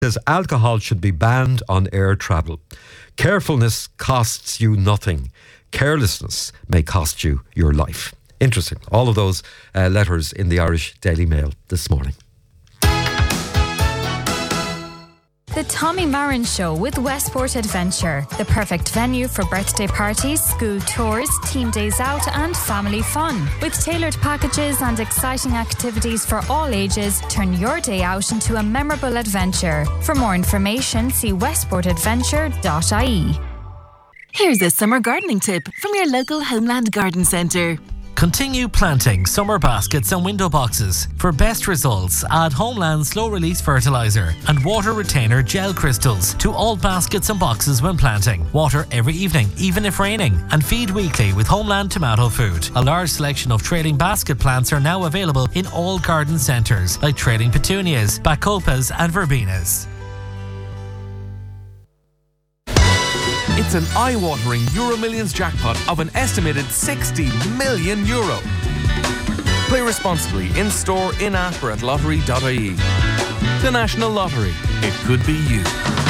says alcohol should be banned on air travel. Carefulness costs you nothing. Carelessness may cost you your life. Interesting. All of those letters in the Irish Daily Mail this morning. The Tommy Marin Show with Westport Adventure. The perfect venue for birthday parties, school tours, team days out and family fun. With tailored packages and exciting activities for all ages, turn your day out into a memorable adventure. For more information, see westportadventure.ie. Here's a summer gardening tip from your local Homeland Garden Centre. Continue planting summer baskets and window boxes. For best results, add Homeland Slow Release Fertiliser and Water Retainer Gel Crystals to all baskets and boxes when planting. Water every evening, even if raining. And feed weekly with Homeland Tomato Food. A large selection of trading basket plants are now available in all garden centres, like trading petunias, bacopas and verbenas. It's an eye-watering Euro Millions jackpot of an estimated €60 million. Play responsibly in-store, in-app or at lottery.ie. The National Lottery. It could be you.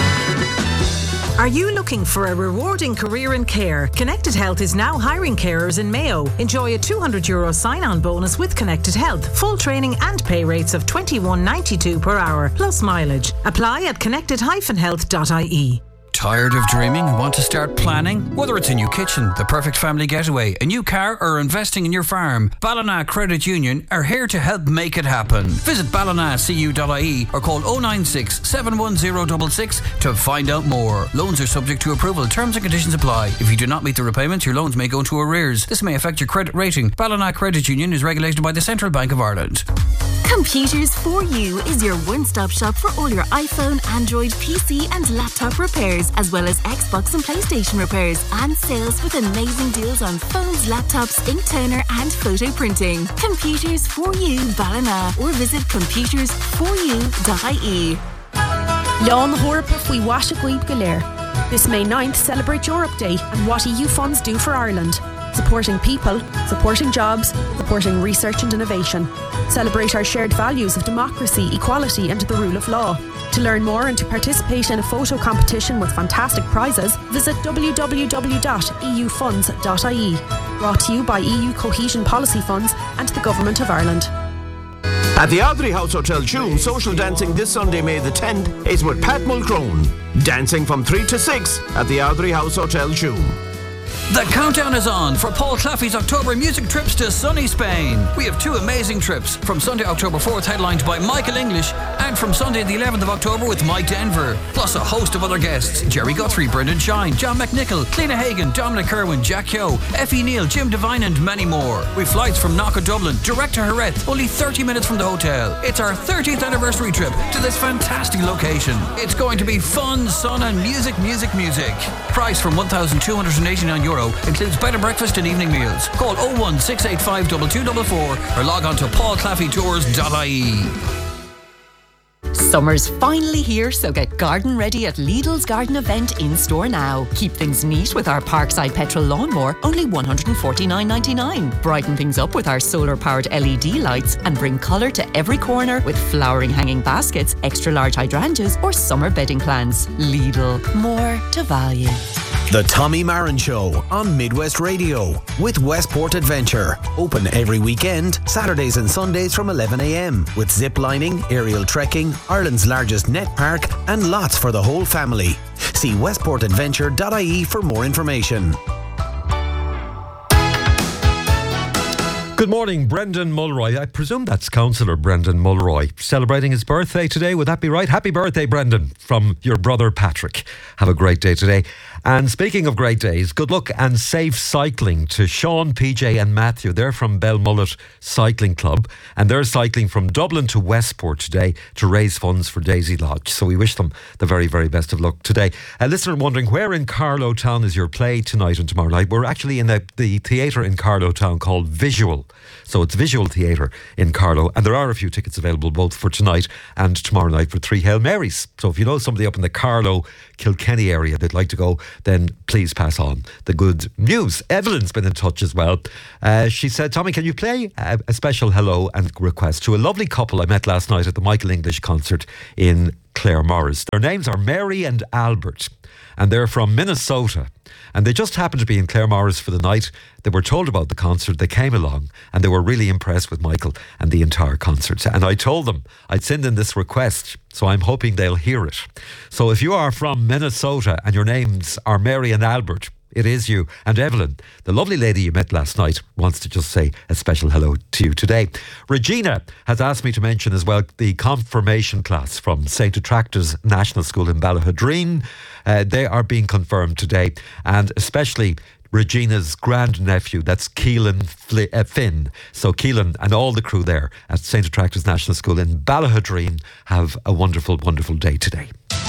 Are you looking for a rewarding career in care? Connected Health is now hiring carers in Mayo. Enjoy a €200 sign-on bonus with Connected Health. Full training and pay rates of $21.92 per hour, plus mileage. Apply at connected-health.ie. Tired of dreaming and want to start planning? Whether it's a new kitchen, the perfect family getaway, a new car or investing in your farm, Ballina Credit Union are here to help make it happen. Visit ballinacu.ie or call 096 710 66 to find out more. Loans are subject to approval. Terms and conditions apply. If you do not meet the repayments, your loans may go into arrears. This may affect your credit rating. Ballina Credit Union is regulated by the Central Bank of Ireland. Computers for You is your one-stop shop for all your iPhone, Android, PC and laptop repairs, as well as Xbox and PlayStation repairs and sales with amazing deals on phones, laptops, ink toner and photo printing. Computers for You Ballina, or visit computersforyou.ie. Lean Thorpa faoi Washa Guib Galer. This May 9th, celebrate Europe Day and what EU funds do for Ireland. Supporting people, supporting jobs, supporting research and innovation. Celebrate our shared values of democracy, equality and the rule of law. To learn more and to participate in a photo competition with fantastic prizes, visit www.eufunds.ie. Brought to you by EU Cohesion Policy Funds and the Government of Ireland. At the Ardrey House Hotel Tuam, social dancing this Sunday, May the 10th, is with Pat Mulcrone. Dancing from 3 to 6 at the Ardrey House Hotel Tuam. The countdown is on for Paul Claffey's October music trips to sunny Spain. We have two amazing trips, from Sunday, October 4th, headlined by Michael English, and from Sunday the 11th of October with Mike Denver, plus a host of other guests: Jerry Guthrie, Brendan Shine, John McNichol, Cliona Hagan, Dominic Kerwin, Jack Yo, Effie Neal, Jim Devine and many more. With flights from Knock Dublin, direct to Jerez, only 30 minutes from the hotel. It's our 30th anniversary trip to this fantastic location. It's going to be fun, sun and music. Price from €1,289, includes bed and breakfast and evening meals. Call 01685 2244 or log on to paulclaffeytours.ie. Summer's finally here, so get garden ready at Lidl's garden event in store now. Keep things neat with our Parkside petrol lawnmower, only $149.99. Brighten things up with our solar-powered LED lights and bring colour to every corner with flowering hanging baskets, extra large hydrangeas or summer bedding plants. Lidl, more to value. The Tommy Marin Show on Midwest Radio with Westport Adventure. Open every weekend, Saturdays and Sundays from 11 a.m. with zip lining, aerial trekking, Ireland's largest net park and lots for the whole family. See westportadventure.ie for more information. Good morning, Brendan Mulroy. I presume that's Councillor Brendan Mulroy, celebrating his birthday today. Would that be right? Happy birthday, Brendan, from your brother Patrick. Have a great day today. And speaking of great days, good luck and safe cycling to Sean, PJ and Matthew. They're from Belmullet Cycling Club and they're cycling from Dublin to Westport today to raise funds for Daisy Lodge. So we wish them the very, very best of luck today. A listener wondering, where in Carlow Town is your play tonight and tomorrow night? We're actually in the theatre in Carlow Town called Visual. So it's Visual Theatre in Carlow, and there are a few tickets available both for tonight and tomorrow night for 3 Hail Marys. So if you know somebody up in the Carlow, Kilkenny area that'd like to go, then please pass on the good news. Evelyn's been in touch as well. She said, Tommy, can you play a special hello and request to a lovely couple I met last night at the Michael English concert in Claremorris. Their names are Mary and Albert, and they're from Minnesota. And they just happened to be in Claremorris for the night. They were told about the concert. They came along and they were really impressed with Michael and the entire concert. And I told them I'd send in this request, so I'm hoping they'll hear it. So if you are from Minnesota and your names are Mary and Albert, it is you. And Evelyn, the lovely lady you met last night, wants to just say a special hello to you today. Regina has asked me to mention as well the confirmation class from St. Attractors National School in Ballahadreen. They are being confirmed today, and especially Regina's grandnephew, that's Keelan Finn. So Keelan and all the crew there at St. Attractors National School in Ballahadreen have a wonderful, wonderful day today.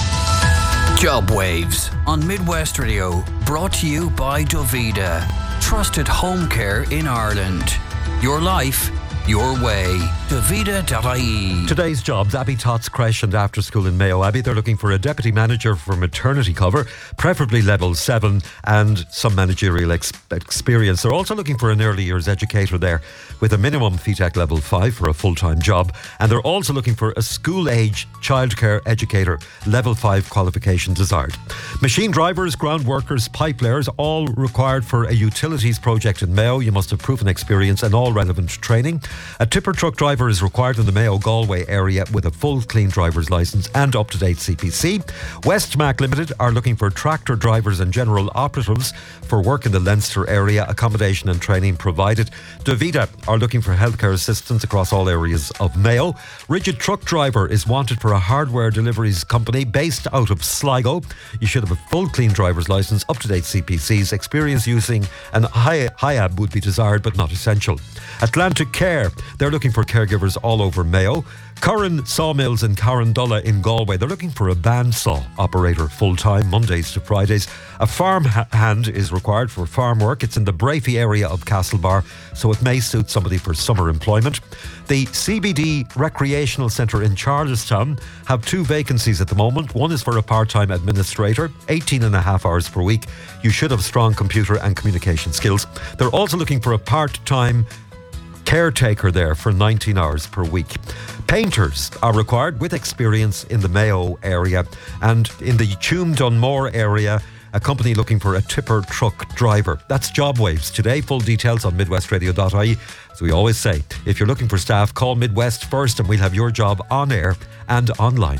Job Waves on Midwest Radio, brought to you by Dovida. Trusted home care in Ireland. Your life, your way. Dovida.ie. Today's jobs: Abbey Tots Creche and After School in Mayo Abbey. They're looking for a deputy manager for maternity cover, preferably level 7, and some managerial experience. They're also looking for an early years educator there with a minimum FETAC level 5 for a full-time job. And they're also looking for a school-age childcare educator, level 5 qualification desired. Machine drivers, ground workers, pipe layers, all required for a utilities project in Mayo. You must have proven experience and all relevant training. A tipper truck driver is required in the Mayo-Galway area with a full clean driver's licence and up-to-date CPC. Westmac Limited are looking for tractor drivers and general operatives for work in the Leinster area, accommodation and training provided. Dovida are looking for healthcare assistants across all areas of Mayo. Rigid truck driver is wanted for a hardware deliveries company based out of Sligo. You should have a full clean driver's licence, up-to-date CPCs. Experience using an HIAB would be desired but not essential. Atlantic Care, they're looking for caregivers all over Mayo. Curran Sawmills in Carrandulla in Galway, they're looking for a bandsaw operator full-time, Mondays to Fridays. A farm hand is required for farm work. It's in the Brafey area of Castlebar, so it may suit somebody for summer employment. The CBD Recreational Centre in Charlestown have 2 vacancies at the moment. One is for a part-time administrator, 18.5 hours per week. You should have strong computer and communication skills. They're also looking for a part-time caretaker there for 19 hours per week. Painters are required with experience in the Mayo area, and in the Tuam Dunmore area, a company looking for a tipper truck driver. That's Job Waves today. Full details on midwestradio.ie. As we always say, if you're looking for staff, call Midwest first and we'll have your job on air and online.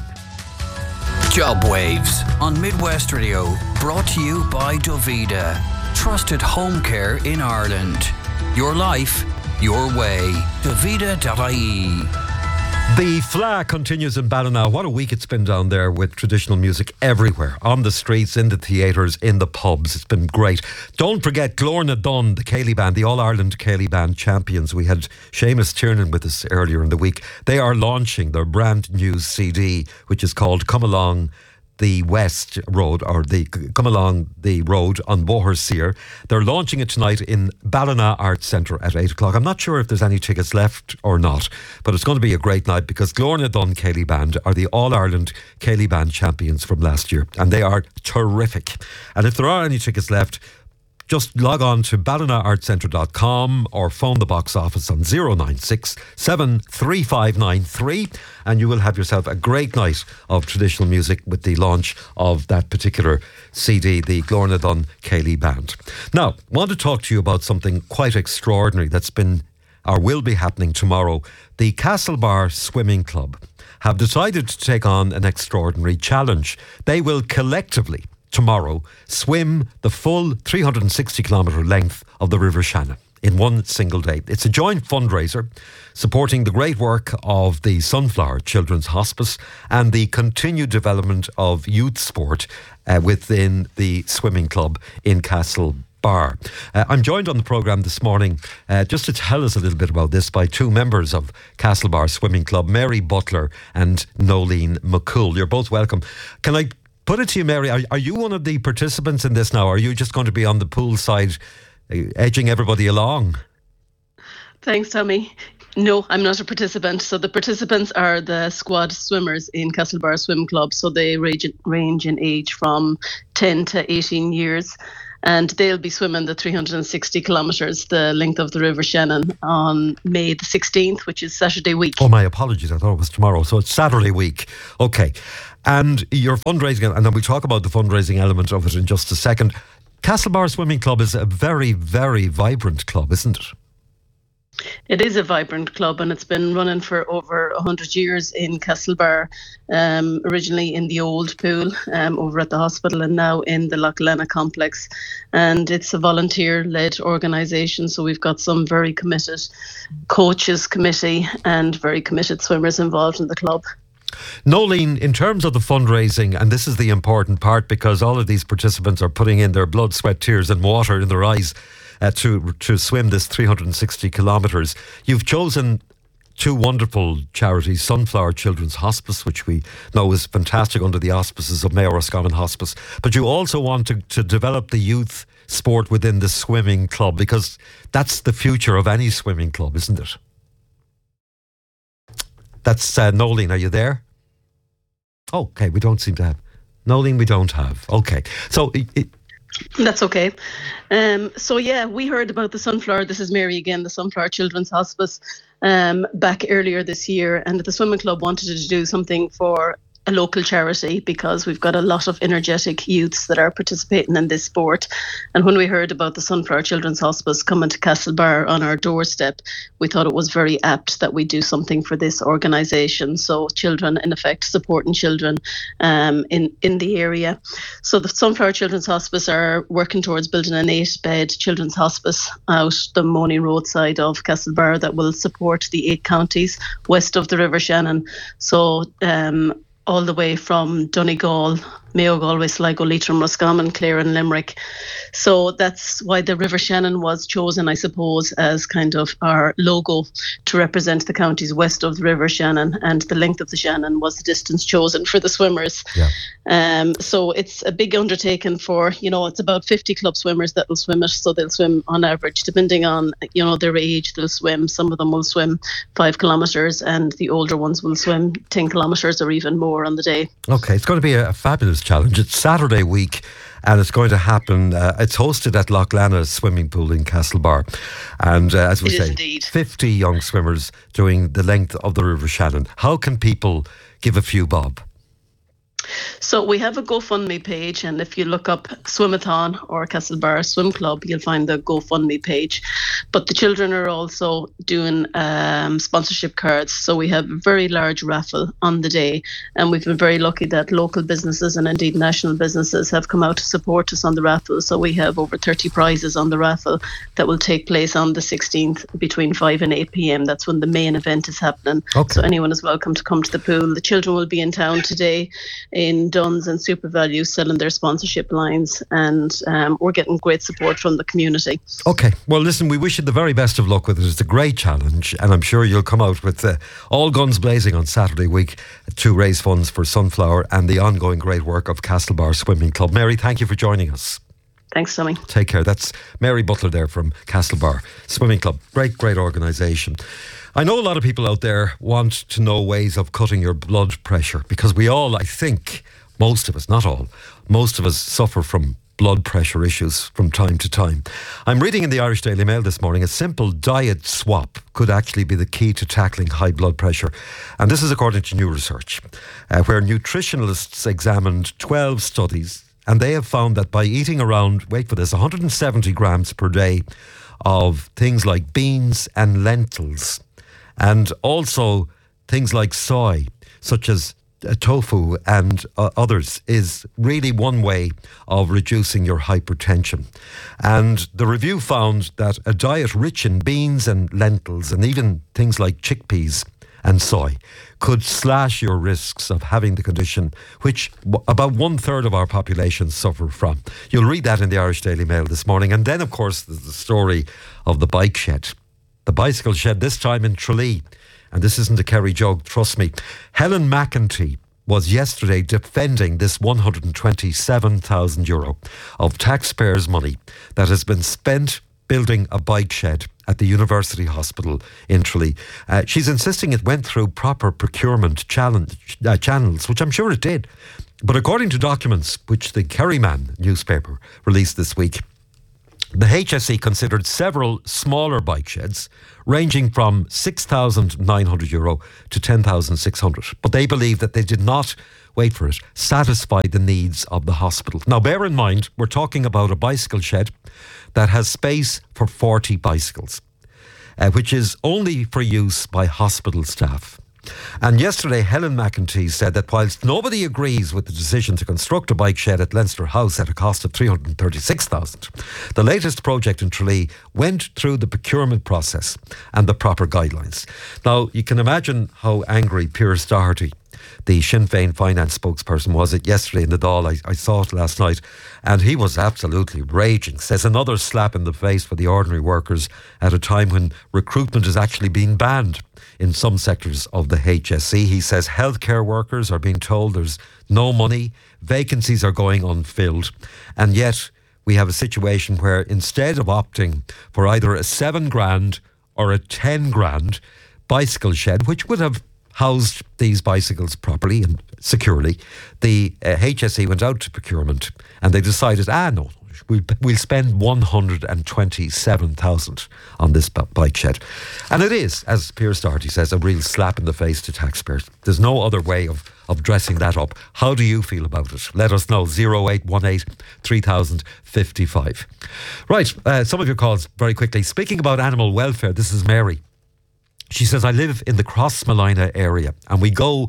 Job Waves on Midwest Radio, brought to you by Dovida. Trusted home care in Ireland. Your life, your way. Dovida.ie. The Fleadh continues in Ballina. What a week it's been down there with traditional music everywhere. On the streets, in the theatres, in the pubs. It's been great. Don't forget Glorna Dunn, the Cayley Band, the All-Ireland Cayley Band champions. We had Seamus Tiernan with us earlier in the week. They are launching their brand new CD, which is called Come Along the West Road, or the Come Along the Road on Boherseer. They're launching it tonight in Ballina Arts Centre at 8 o'clock. I'm not sure if there's any tickets left or not, but it's going to be a great night because Glorna Dunn Cayley Band are the All-Ireland Cayley Band champions from last year, and they are terrific. And if there are any tickets left, just log on to ballinaartcentre.com or phone the box office on 096 73593 and you will have yourself a great night of traditional music with the launch of that particular CD, the Glorna Dunn Cayley Band. Now, I want to talk to you about something quite extraordinary that's been or will be happening tomorrow. The Castlebar Swimming Club have decided to take on an extraordinary challenge. They will collectively tomorrow swim the full 360 kilometre length of the River Shannon in one single day. It's a joint fundraiser supporting the great work of the Sunflower Children's Hospice and the continued development of youth sport within the swimming club in Castlebar. I'm joined on the programme this morning just to tell us a little bit about this by 2 members of Castlebar Swimming Club, Mary Butler and Nolene McCool. You're both welcome. Can I put it to you, Mary, are you one of the participants in this now? Or are you just going to be on the pool side edging everybody along? Thanks, Tommy. No, I'm not a participant. So the participants are the squad swimmers in Castlebar Swim Club. So they range in age from 10 to 18 years. And they'll be swimming the 360 kilometres, the length of the River Shannon, on May the 16th, which is Saturday week. Oh, my apologies. I thought it was tomorrow. So it's Saturday week. Okay. And your fundraising, and then we'll talk about the fundraising element of it in just a second. Castlebar Swimming Club is a very, very vibrant club, isn't it? It is a vibrant club, and it's been running for over 100 years in Castlebar, originally in the old pool over at the hospital, and now in the Loch Lena complex. And it's a volunteer-led organisation, so we've got some very committed coaches committee and very committed swimmers involved in the club. Nolene, in terms of the fundraising, and this is the important part because all of these participants are putting in their blood, sweat, tears and water in their eyes to swim this 360 kilometres. You've chosen two wonderful charities, Sunflower Children's Hospice, which we know is fantastic under the auspices of Mayo Roscommon Hospice, but you also want to develop the youth sport within the swimming club, because that's the future of any swimming club, isn't it? That's Nolene, are you there? Okay, we don't seem to have. Nolene, we don't have. Okay. So... That's okay. So yeah, we heard about the Sunflower. This is Mary again, the Sunflower Children's Hospice, back earlier this year, and the swimming club wanted to do something for a local charity because we've got a lot of energetic youths that are participating in this sport. And when we heard about the Sunflower Children's Hospice coming to Castlebar on our doorstep, we thought it was very apt that we do something for this organisation. So children, in effect, supporting children in the area. So the Sunflower Children's Hospice are working towards building an 8-bed children's hospice out the Money Road side of Castlebar that will support the 8 counties west of the River Shannon. So all the way from Donegal, Mayo, Galway, Sligo, Leitrim, Roscommon, Clare and Limerick. So that's why the River Shannon was chosen, I suppose, as kind of our logo to represent the counties west of the River Shannon, and the length of the Shannon was the distance chosen for the swimmers. Yeah. So it's a big undertaking for, it's about 50 club swimmers that will swim it. So they'll swim on average, depending on, their age, they'll swim. Some of them will swim 5 kilometres and the older ones will swim 10 kilometres or even more on the day. Okay, it's going to be a fabulous challenge. It's Saturday week and it's going to happen. It's hosted at Loch Lena swimming pool in Castlebar, and as we say, 50 young swimmers doing the length of the River Shannon. How can people give a few bob? So we have a GoFundMe page, and if you look up Swimathon or Castlebar Swim Club, you'll find the GoFundMe page. But the children are also doing sponsorship cards. So we have a very large raffle on the day, and we've been very lucky that local businesses and indeed national businesses have come out to support us on the raffle. So we have over 30 prizes on the raffle that will take place on the 16th between 5 and 8 p.m. That's when the main event is happening. Okay. So anyone is welcome to come to the pool. The children will be in town today in Duns and SuperValu selling their sponsorship lines, and we're getting great support from the community. Okay, well listen, we wish you the very best of luck with it. It's a great challenge, and I'm sure you'll come out with all guns blazing on Saturday week to raise funds for Sunflower and the ongoing great work of Castlebar Swimming Club. Mary, thank you for joining us. Thanks, Tommy. Take care. That's Mary Butler there from Castlebar Swimming Club. Great organisation. I know a lot of people out there want to know ways of cutting your blood pressure, because we all, I think, most of us, not all, most of us suffer from blood pressure issues from time to time. I'm reading in the Irish Daily Mail this morning, a simple diet swap could actually be the key to tackling high blood pressure. And this is according to new research, where nutritionalists examined 12 studies, and they have found that by eating around, wait for this, 170 grams per day of things like beans and lentils, and also things like soy, such as tofu and others, is really one way of reducing your hypertension. And the review found that a diet rich in beans and lentils and even things like chickpeas and soy could slash your risks of having the condition, which about 1/3 of our population suffer from. You'll read that in the Irish Daily Mail this morning. And then, of course, there's the story of the bike shed. The bicycle shed, this time in Tralee. And this isn't a Kerry joke, trust me. Helen McEntee was yesterday defending this €127,000 of taxpayers' money that has been spent building a bike shed at the University Hospital in Tralee. She's insisting it went through proper procurement channels, which I'm sure it did. But according to documents which the Kerryman newspaper released this week, the HSE considered several smaller bike sheds ranging from €6,900 to €10,600. But they believe that they did not wait for it, satisfy the needs of the hospital. Now, bear in mind, we're talking about a bicycle shed that has space for 40 bicycles, which is only for use by hospital staff. And yesterday, Helen McEntee said that whilst nobody agrees with the decision to construct a bike shed at Leinster House at a cost of $336,000, the latest project in Tralee went through the procurement process and the proper guidelines. Now, you can imagine how angry Pearse Doherty, the Sinn Féin finance spokesperson, was it yesterday in the Dáil. I saw it last night, and he was absolutely raging. Says another slap in the face for the ordinary workers at a time when recruitment is actually being banned in some sectors of the HSE. He says healthcare workers are being told there's no money, vacancies are going unfilled, and yet we have a situation where instead of opting for either a $7,000 or a $10,000 bicycle shed, which would have housed these bicycles properly and securely, the HSE went out to procurement and they decided, no, we'll spend $127,000 on this bike shed. And it is, as Pearse Doherty says, a real slap in the face to taxpayers. There's no other way of dressing that up. How do you feel about it? Let us know. 0818 3055. Right, some of your calls very quickly. Speaking about animal welfare, this is Mary. She says, I live in the Crossmolina area and we're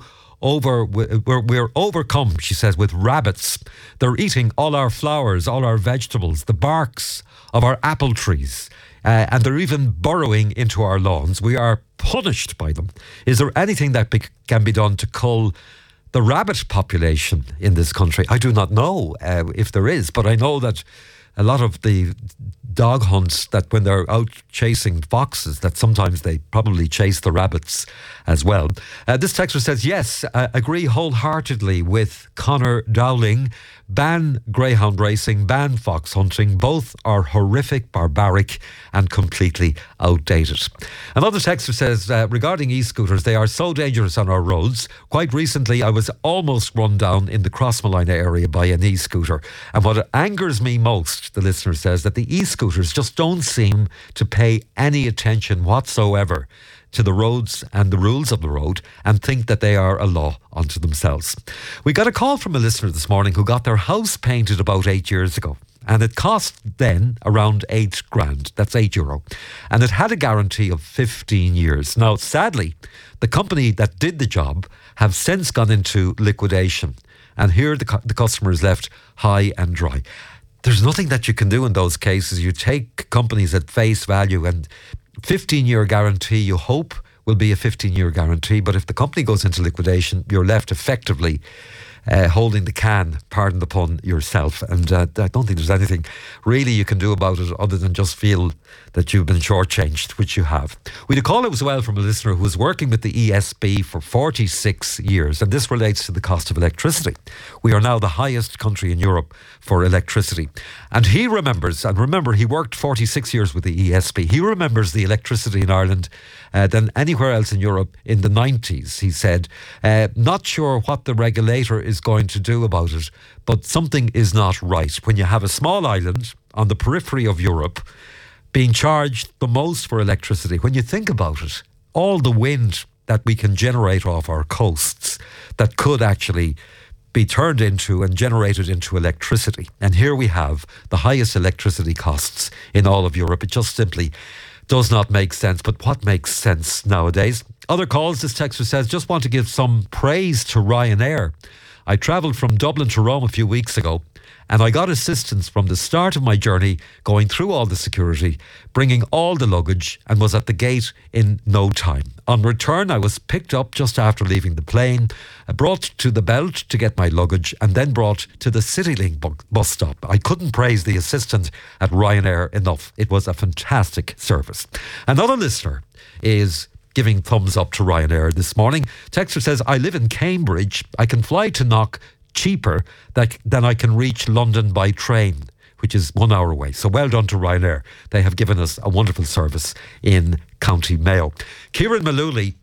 overcome, she says, with rabbits. They're eating all our flowers, all our vegetables, the barks of our apple trees, and they're even burrowing into our lawns. We are punished by them. Is there anything that can be done to cull the rabbit population in this country? I do not know if there is, but I know that a lot of the dog hunts, that when they're out chasing foxes, that sometimes they probably chase the rabbits as well. This texter says, yes, agree wholeheartedly with Conor Dowling. Ban greyhound racing, ban fox hunting. Both are horrific, barbaric and completely outdated. Another texter says, regarding e-scooters, they are so dangerous on our roads. Quite recently, I was almost run down in the Crossmolina area by an e-scooter. And what angers me most, the listener says, that the e-scooters just don't seem to pay any attention whatsoever to the roads and the rules of the road and think that they are a law unto themselves. We got a call from a listener this morning who got their house painted about 8 years ago, and it cost then around €8,000. That's €8. And it had a guarantee of 15 years. Now, sadly, the company that did the job have since gone into liquidation, and here the customer is left high and dry. There's nothing that you can do in those cases. You take companies at face value, and 15-year guarantee, you hope, will be a 15-year guarantee. But if the company goes into liquidation, you're left effectively holding the can, pardon the pun, yourself. And I don't think there's anything really you can do about it other than just feel that you've been shortchanged, which you have. We had a call as well from a listener who was working with the ESB for 46 years, and this relates to the cost of electricity. We are now the highest country in Europe for electricity. And he remembers, and remember, he worked 46 years with the ESB. He remembers the electricity in Ireland than anywhere else in Europe in the 90s, he said. Not sure what the regulator is going to do about it, but something is not right. When you have a small island on the periphery of Europe being charged the most for electricity, when you think about it, all the wind that we can generate off our coasts that could actually be turned into and generated into electricity. And here we have the highest electricity costs in all of Europe. It just simply does not make sense. But what makes sense nowadays? Other calls, this texter says, just want to give some praise to Ryanair. I travelled from Dublin to Rome a few weeks ago, and I got assistance from the start of my journey, going through all the security, bringing all the luggage, and was at the gate in no time. On return, I was picked up just after leaving the plane, brought to the belt to get my luggage, and then brought to the CityLink bus stop. I couldn't praise the assistant at Ryanair enough. It was a fantastic service. Another listener is giving thumbs up to Ryanair this morning. Texter says, I live in Cambridge. I can fly to Knock cheaper than I can reach London by train, which is 1 hour away. So well done to Ryanair. They have given us a wonderful service in County Mayo. Kieran Malooly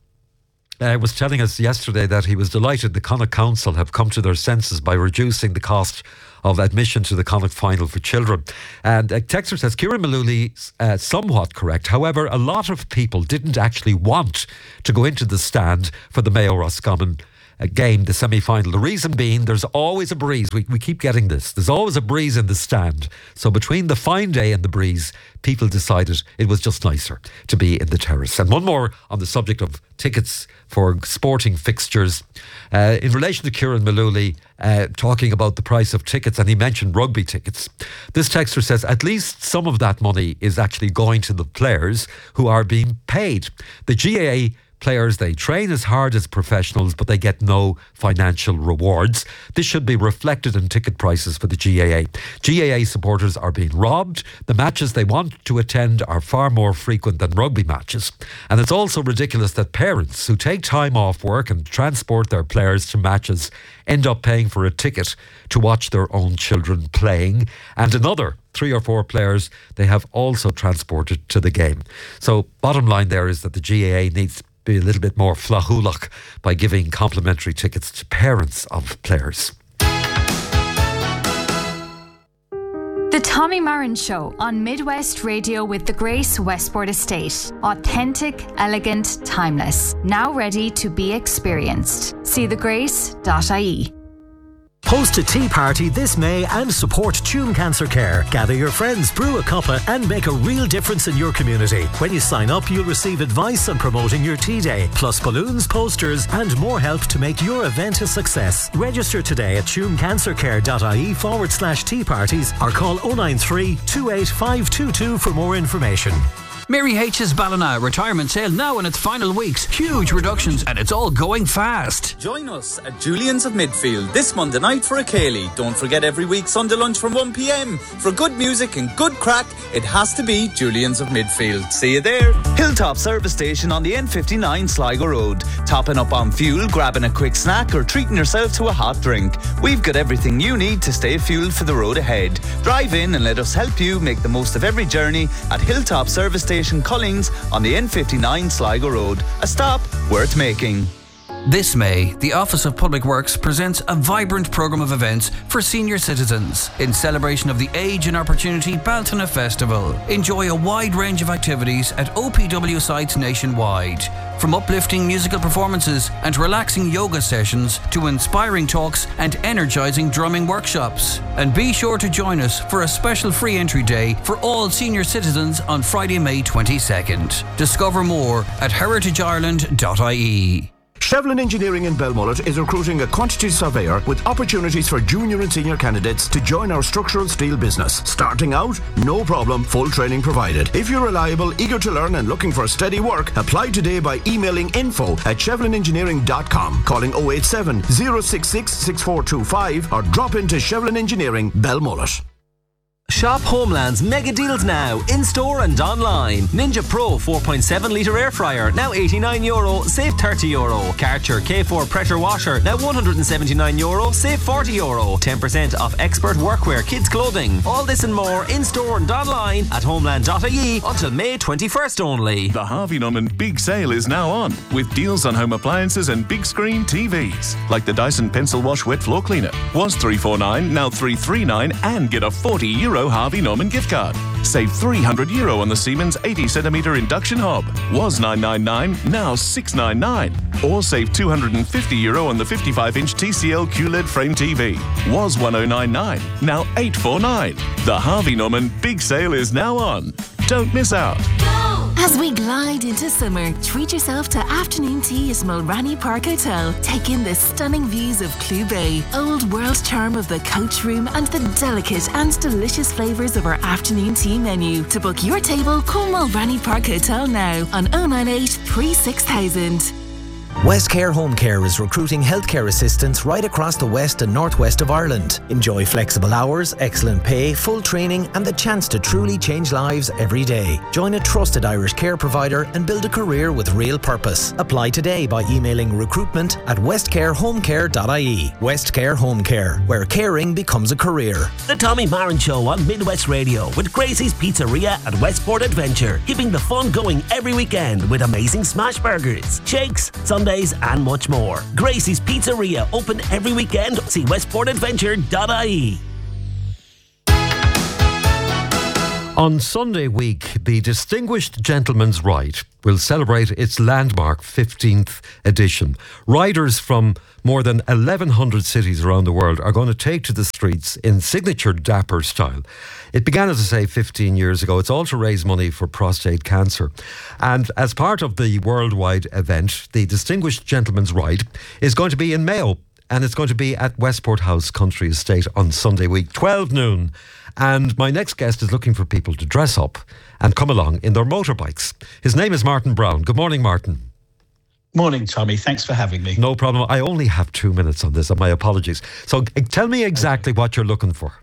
was telling us yesterday that he was delighted the Connacht Council have come to their senses by reducing the cost of admission to the Connacht final for children. And texter says, Kieran Malooly somewhat correct. However, a lot of people didn't actually want to go into the stand for the Mayo Roscommon game, the semi-final. The reason being, there's always a breeze. We keep getting this. There's always a breeze in the stand. So between the fine day and the breeze, people decided it was just nicer to be in the terrace. And one more on the subject of tickets for sporting fixtures. In relation to Kieran Malooly talking about the price of tickets, and he mentioned rugby tickets. This texter says at least some of that money is actually going to the players who are being paid. The GAA players, they train as hard as professionals, but they get no financial rewards. This should be reflected in ticket prices for the GAA. GAA supporters are being robbed. The matches they want to attend are far more frequent than rugby matches. And it's also ridiculous that parents who take time off work and transport their players to matches end up paying for a ticket to watch their own children playing, and another 3 or 4 players they have also transported to the game. So bottom line there is that the GAA needs to be a little bit more flahulach by giving complimentary tickets to parents of players. The Tommy Marin Show on Midwest Radio with the Grace Westport Estate. Authentic, elegant, timeless. Now ready to be experienced. See thegrace.ie. Host a tea party this May and support Tuam Cancer Care. Gather your friends, brew a cuppa and make a real difference in your community. When you sign up, you'll receive advice on promoting your tea day, plus balloons, posters and more help to make your event a success. Register today at tuamcancercare.ie/tea parties or call 093 28522 for more information. Mary H's Ballina retirement sale now in its final weeks. Huge reductions and it's all going fast. Join us at Julian's of Midfield this Monday night for a Cayley. Don't forget every week Sunday lunch from 1 p.m. For good music and good crack, it has to be Julian's of Midfield. See you there. Hilltop Service Station on the N59 Sligo Road. Topping up on fuel, grabbing a quick snack or treating yourself to a hot drink. We've got everything you need to stay fueled for the road ahead. Drive in and let us help you make the most of every journey at Hilltop Service Station Collings on the N59 Sligo Road. A stop worth making. This May, the Office of Public Works presents a vibrant programme of events for senior citizens in celebration of the Age and Opportunity Baltona Festival. Enjoy a wide range of activities at OPW sites nationwide. From uplifting musical performances and relaxing yoga sessions to inspiring talks and energising drumming workshops. And be sure to join us for a special free entry day for all senior citizens on Friday, May 22nd. Discover more at heritageireland.ie. Shevlin Engineering in Belmullet is recruiting a quantity surveyor with opportunities for junior and senior candidates to join our structural steel business. Starting out, no problem, full training provided. If you're reliable, eager to learn and looking for steady work, apply today by emailing info@shevlinengineering.com, calling 087 066 6425 or drop into Shevlin Engineering, Belmullet. Shop Homeland's mega deals now, in-store and online. Ninja Pro 4.7 litre air fryer, now €89, save €30. Karcher K4 pressure washer, now €179, save €40. 10% off expert workwear kids clothing. All this and more in-store and online at homeland.ie until May 21st only. The Harvey Norman Big Sale is now on, with deals on home appliances and big screen TVs. Like the Dyson Pencil Wash Wet Floor Cleaner. Was $349, now $339, and get a €40 Harvey Norman gift card. Save €300 on the Siemens 80cm induction hob. Was $999, now $699. Or save €250 on the 55-inch TCL QLED frame TV. Was $1099, now $849. The Harvey Norman Big Sale is now on. Don't miss out. As we glide into summer, treat yourself to afternoon tea at Mulranny Park Hotel. Take in the stunning views of Clew Bay, old world charm of the coach room, and the delicate and delicious flavours of our afternoon tea menu. To book your table, call Mulranny Park Hotel now on 098 36000. Westcare Home Care is recruiting healthcare assistants right across the west and northwest of Ireland. Enjoy flexible hours, excellent pay, full training and the chance to truly change lives every day. Join a trusted Irish care provider and build a career with real purpose. Apply today by emailing recruitment@westcarehomecare.ie. Westcare Home Care, where caring becomes a career. The Tommy Marin Show on Midwest Radio with Gracie's Pizzeria at Westport Adventure, keeping the fun going every weekend with amazing smash burgers, shakes, sundaes and much more. Gracie's Pizzeria, open every weekend. See westportadventure.ie. On Sunday week, the Distinguished Gentleman's Ride will celebrate its landmark 15th edition. Riders from more than 1,100 cities around the world are going to take to the streets in signature dapper style. It began, as I say, 15 years ago. It's all to raise money for prostate cancer. And as part of the worldwide event, the Distinguished Gentleman's Ride is going to be in Mayo, and it's going to be at Westport House Country Estate on Sunday week, 12 noon. And my next guest is looking for people to dress up and come along in their motorbikes. His name is Martin Brown. Good morning, Martin. Morning, Tommy. Thanks for having me. No problem. I only have 2 minutes on this, and my apologies. So tell me exactly what you're looking for.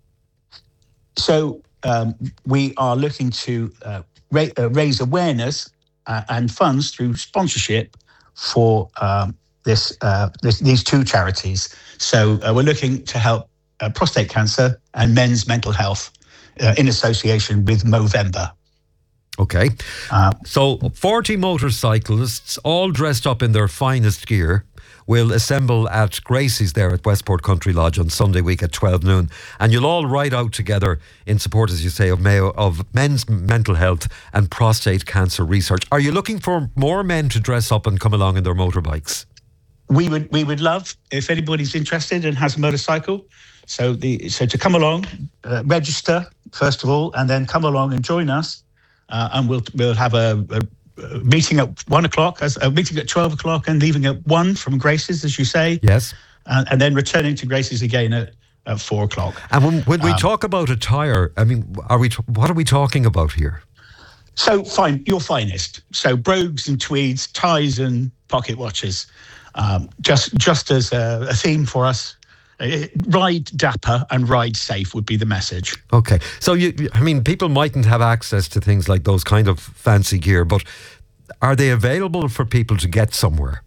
So we are looking to raise awareness and funds through sponsorship for these two charities. So we're looking to help prostate cancer and men's mental health in association with Movember. Okay. So 40 motorcyclists, all dressed up in their finest gear, will assemble at Gracie's there at Westport Country Lodge on Sunday week at 12 noon. And you'll all ride out together in support, as you say, of Mayo, of men's mental health and prostate cancer research. Are you looking for more men to dress up and come along in their motorbikes? We would love if anybody's interested and has a motorcycle. So to come along, register first of all, and then come along and join us, and we'll have a meeting at 1 o'clock, a meeting at 12 o'clock, and leaving at 1 from Gracie's, as you say. Yes, and then returning to Gracie's again at 4 o'clock. And when we talk about attire, I mean, what are we talking about here? So fine, your finest. So brogues and tweeds, ties and pocket watches. Just as a theme for us. Ride dapper and ride safe would be the message. Okay. So, people mightn't have access to things like those kind of fancy gear, but are they available for people to get somewhere?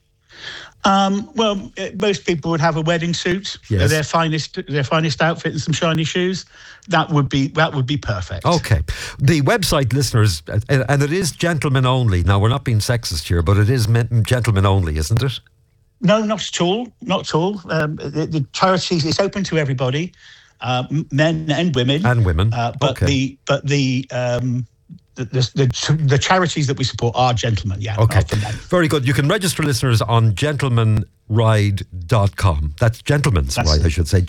Well, most people would have a wedding suit, yes, their finest outfit and some shiny shoes. That would be perfect. Okay. The website, listeners, and it is gentlemen only. Now, we're not being sexist here, but it is gentlemen only, isn't it? No, not at all. Not at all. The charities, it's open to everybody, men and women. And women. But okay. The charities that we support are gentlemen. Yeah. Okay. Very good. You can register, listeners, on gentlemanride.com. That's Gentleman's Ride, I should say.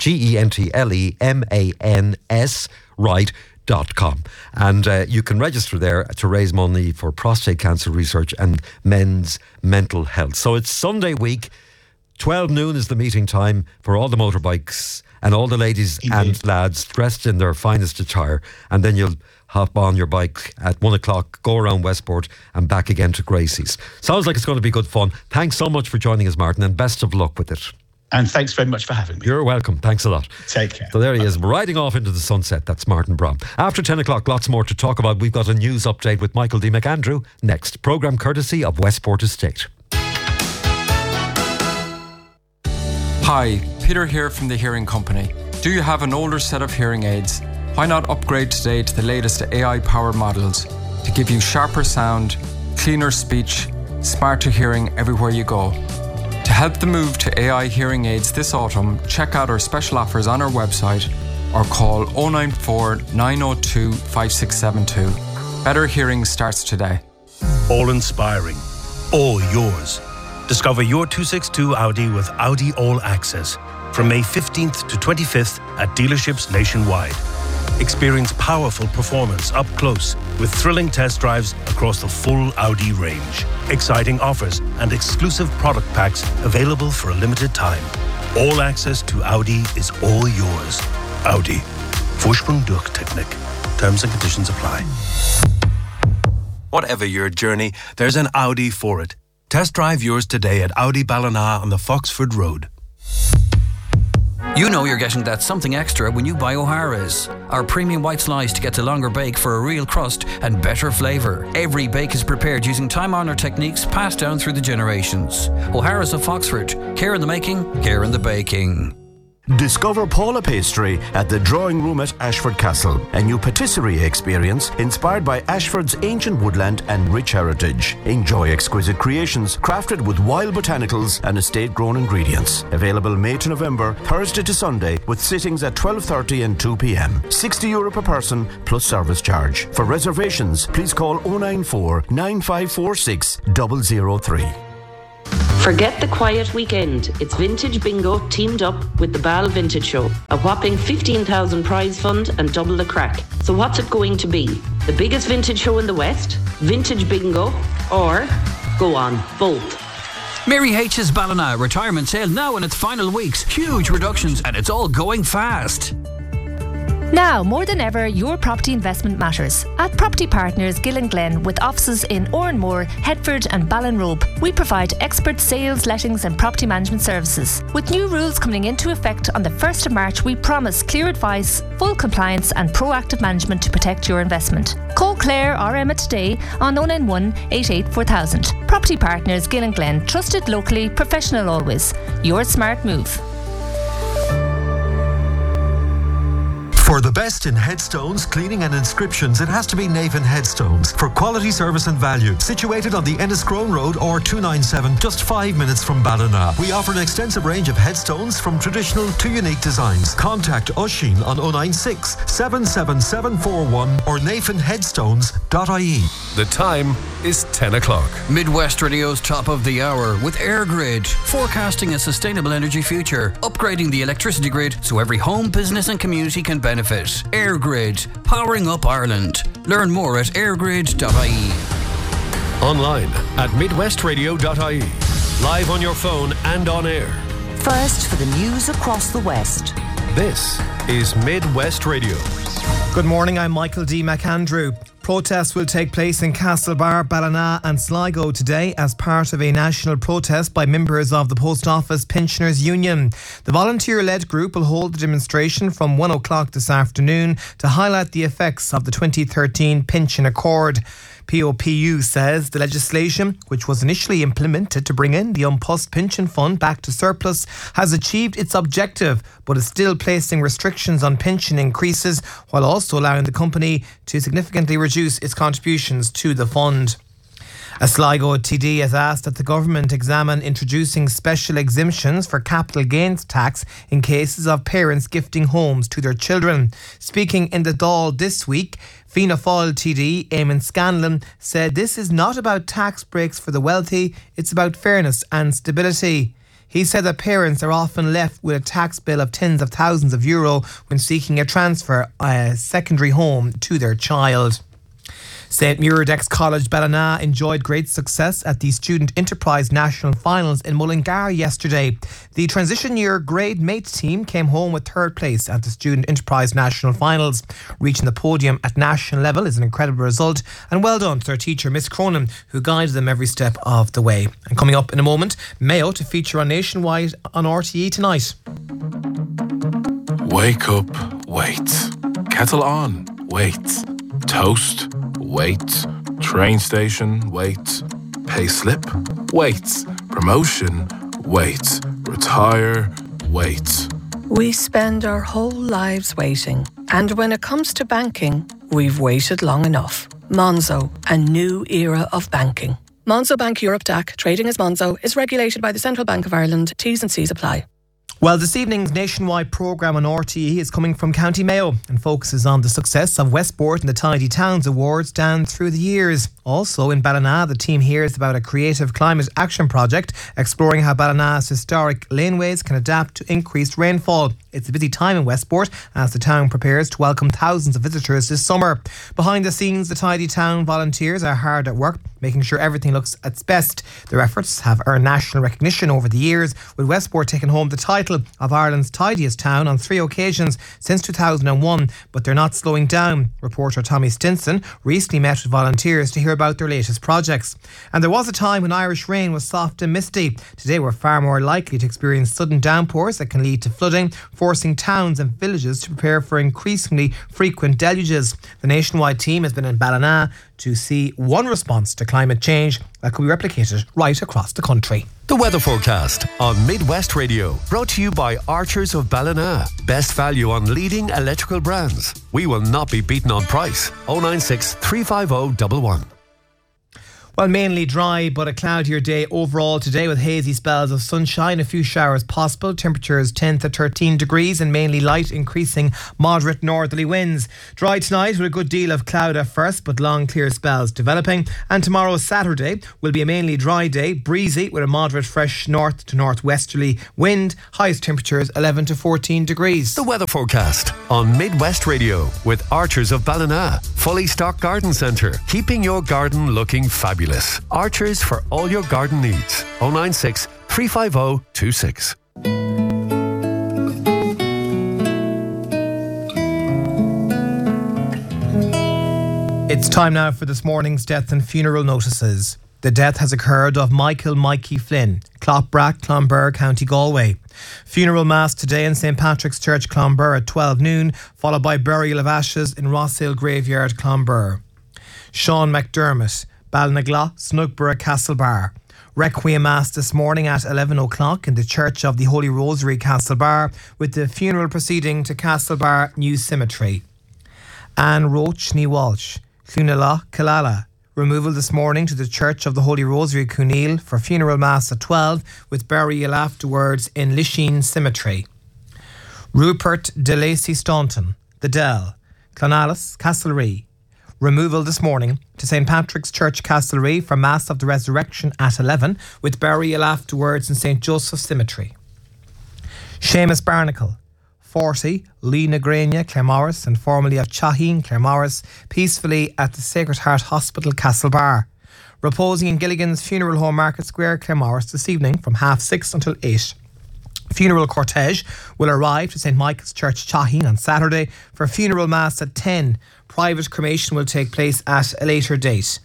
GENTLEMANS ride.com. And you can register there to raise money for prostate cancer research and men's mental health. So it's Sunday week, 12 noon is the meeting time for all the motorbikes and all the ladies and lads dressed in their finest attire. And then you'll hop on your bike at 1 o'clock, go around Westport and back again to Gracie's. Sounds like it's going to be good fun. Thanks so much for joining us, Martin, and best of luck with it. And thanks very much for having me. You're welcome. Thanks a lot. Take care. So there he is, riding off into the sunset. That's Martin Brown. After 10 o'clock, lots more to talk about. We've got a news update with Michael D. McAndrew next. Programme courtesy of Westport Estate. Hi, Peter here from the Hearing Company. Do you have an older set of hearing aids? Why not upgrade today to the latest AI-powered models to give you sharper sound, cleaner speech, smarter hearing everywhere you go? To help the move to AI hearing aids this autumn, check out our special offers on our website or call 094 902 5672. Better hearing starts today. All inspiring, all yours. Discover your 262 Audi with Audi All Access from May 15th to 25th at dealerships nationwide. Experience powerful performance up close with thrilling test drives across the full Audi range. Exciting offers and exclusive product packs available for a limited time. All access to Audi is all yours. Audi. Vorsprung durch Technik. Terms and conditions apply. Whatever your journey, there's an Audi for it. Test drive yours today at Audi Ballina on the Foxford Road. You know you're getting that something extra when you buy O'Hara's. Our premium white slice to get a longer bake for a real crust and better flavour. Every bake is prepared using time-honoured techniques passed down through the generations. O'Hara's of Foxford. Care in the making, care in the baking. Discover Paula Pastry at the Drawing Room at Ashford Castle, a new patisserie experience inspired by Ashford's ancient woodland and rich heritage. Enjoy exquisite creations crafted with wild botanicals and estate-grown ingredients. Available May to November, Thursday to Sunday, with sittings at 12:30 and 2 p.m. €60 per person plus service charge. For reservations, please call 094 9546 003. Forget the quiet weekend. It's Vintage Bingo teamed up with the Ball Vintage Show. A whopping 15,000 prize fund and double the crack. So what's it going to be? The biggest vintage show in the West? Vintage Bingo? Or, go on, both? Mary H's Ballina retirement sale now in its final weeks. Huge reductions and it's all going fast. Now, more than ever, your property investment matters. At Property Partners Gillinghlen, with offices in Oranmore, Headford and Ballinrobe, we provide expert sales, lettings and property management services. With new rules coming into effect on the 1st of March, we promise clear advice, full compliance and proactive management to protect your investment. Call Claire or Emma today on 091 88 4000. Property Partners Gillinghlen, trusted locally, professional always. Your smart move. For the best in headstones, cleaning and inscriptions, it has to be Navan Headstones. For quality service and value. Situated on the Enniscrone Road or 297, just 5 minutes from Ballina. We offer an extensive range of headstones from traditional to unique designs. Contact Oisín on 096 77741 or navanheadstones.ie. The time is 10 o'clock. Midwest Radio's top of the hour with AirGrid, forecasting a sustainable energy future, upgrading the electricity grid so every home, business and community can benefit. AirGrid, powering up Ireland. Learn more at airgrid.ie. Online at midwestradio.ie. Live on your phone and on air. First for the news across the West. This is Midwest Radio. Good morning, I'm Michael D. McAndrew. Protests will take place in Castlebar, Ballina and Sligo today as part of a national protest by members of the Post Office Pensioners Union. The volunteer-led group will hold the demonstration from 1 o'clock this afternoon to highlight the effects of the 2013 Pension Accord. POPU says the legislation, which was initially implemented to bring in the Post Pension Fund back to surplus, has achieved its objective, but is still placing restrictions on pension increases while also allowing the company to significantly reduce its contributions to the fund. A Sligo TD has asked that the government examine introducing special exemptions for capital gains tax in cases of parents gifting homes to their children. Speaking in the Dáil this week, Fianna Fáil TD Eamon Scanlon said this is not about tax breaks for the wealthy, it's about fairness and stability. He said that parents are often left with a tax bill of tens of thousands of euro when seeking a transfer a secondary home to their child. St Muirdex College Ballina enjoyed great success at the Student Enterprise National Finals in Mullingar yesterday. The transition year grade mates team came home with third place at the Student Enterprise National Finals. Reaching the podium at national level is an incredible result, and well done to their teacher Miss Cronin, who guided them every step of the way. And coming up in a moment, Mayo to feature on Nationwide on RTE tonight. Wake up, wait. Kettle on, wait. Toast, wait. Train station, wait. Pay slip, wait. Promotion, wait. Retire, wait. We spend our whole lives waiting. And when it comes to banking, we've waited long enough. Monzo, a new era of banking. Monzo Bank Europe DAC, trading as Monzo, is regulated by the Central Bank of Ireland. T's and C's apply. Well, this evening's nationwide programme on RTE is coming from County Mayo and focuses on the success of Westport and the Tidy Towns Awards down through the years. Also in Ballina, the team hears about a creative climate action project exploring how Ballina's historic laneways can adapt to increased rainfall. It's a busy time in Westport as the town prepares to welcome thousands of visitors this summer. Behind the scenes, the Tidy Town volunteers are hard at work, making sure everything looks at its best. Their efforts have earned national recognition over the years, with Westport taking home the title of Ireland's tidiest town on 3 occasions since 2001, but they're not slowing down. Reporter Tommy Stinson recently met with volunteers to hear about their latest projects. And there was a time when Irish rain was soft and misty. Today we're far more likely to experience sudden downpours that can lead to flooding, forcing towns and villages to prepare for increasingly frequent deluges. The nationwide team has been in Ballina to see one response to climate change that could be replicated right across the country. The weather forecast on Midwest Radio, brought to you by Archers of Ballina. Best value on leading electrical brands. We will not be beaten on price. 096 350 11. Well, mainly dry, but a cloudier day overall today with hazy spells of sunshine, a few showers possible. Temperatures 10 to 13 degrees and mainly light, increasing moderate northerly winds. Dry tonight with a good deal of cloud at first, but long clear spells developing. And tomorrow, Saturday, will be a mainly dry day, breezy with a moderate fresh north to northwesterly wind. Highest temperatures 11 to 14 degrees. The weather forecast on Midwest Radio with Archers of Ballina. Fully stocked garden centre, keeping your garden looking fabulous. Archers for all your garden needs. 096 350 26. It's time now for this morning's death and funeral notices. The death has occurred of Michael Mikey Flynn, Clough-Brack, Clonbur, County Galway. Funeral mass today in St Patrick's Church, Clonbur at 12 noon, followed by burial of ashes in Rosshill Graveyard, Clonbur. Sean McDermott, Balnagla, Snugborough, Castlebar. Requiem Mass this morning at 11 o'clock in the Church of the Holy Rosary, Castlebar, with the funeral proceeding to Castlebar New Cemetery. Anne Roach, Ní Walsh, Clúnala, Killala. Removal this morning to the Church of the Holy Rosary, Cooneal, for funeral mass at 12, with burial afterwards in Lisheen Cemetery. Rupert de Lacy Staunton, The Dell, Clonalis, Castlerea. Removal this morning to St Patrick's Church, Castlerea, for Mass of the Resurrection at 11, with burial afterwards in St Joseph's Cemetery. Seamus Barnacle, 40, Lee Nagrania, Claremorris, and formerly of Chaheen, Claremorris, peacefully at the Sacred Heart Hospital, Castlebar. Reposing in Gilligan's Funeral Home, Market Square, Claremorris, this evening from 6:30 until 8. Funeral cortege will arrive to St Michael's Church, Chaheen, on Saturday for funeral mass at 10. Private cremation will take place at a later date.